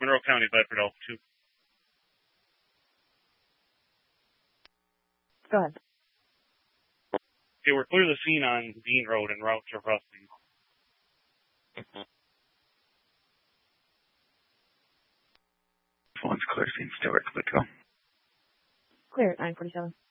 Monroe County, Bedford Alpha 2. Go ahead. Okay, we're clear the scene on Dean Road en route to Rusty. One's clear, scene Stewart. Good to go. Clear at 947.